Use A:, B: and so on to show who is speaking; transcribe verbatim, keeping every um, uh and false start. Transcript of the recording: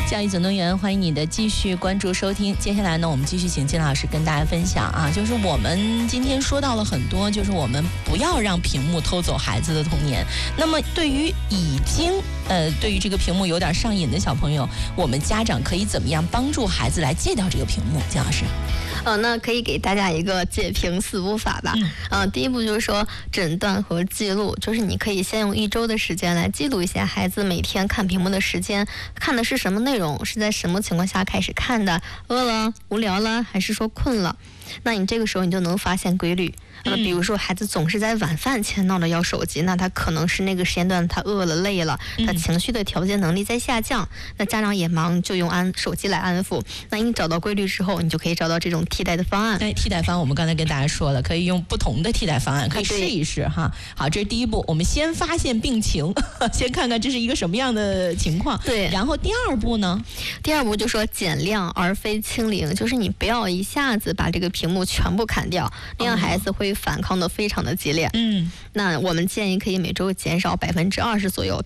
A: 教育总动员，欢迎你的继续关注收听。接下来呢，我们继续请金老师跟大家分享啊，就是我们今天说到了很多，就是我们不要让屏幕偷走孩子的童年。那么对于已经呃对于这个屏幕有点上瘾的小朋友，我们家长可以怎么样帮助孩子来戒掉这个屏幕？金老师。
B: 呃，那可以给大家一个戒屏四步法吧。嗯、呃，第一步就是说诊断和记录，就是你可以先用一周的时间来记录一下孩子每天看屏幕的时间，看的是什么内容，是在什么情况下开始看的，饿了、无聊了，还是说困了？那你这个时候你就能发现规律。那么比如说孩子总是在晚饭前闹着要手机，那他可能是那个时间段他饿了累了，他情绪的调节能力在下降，那家长也忙，就用安手机来安抚。那你找到规律之后，你就可以找到这种替代的方案。
A: 对，替代方案我们刚才跟大家说了，可以用不同的替代方案，可以试一试哈。好，这是第一步，我们先发现病情，先看看这是一个什么样的情况。
B: 对，
A: 然后第二步呢？
B: 第二步就说减量而非清零，就是你不要一下子把这个屏幕全部砍掉，那样孩子会反抗的非常的激烈。嗯，那我们建议可以每周减少百分之二十左右，